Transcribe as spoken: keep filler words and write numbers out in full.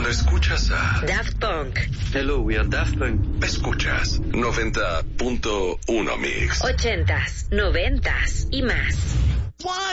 escuchas a Daft Punk. Hello, we are Daft Punk. Escuchas noventa punto uno Mix. Ochentas, noventas y más.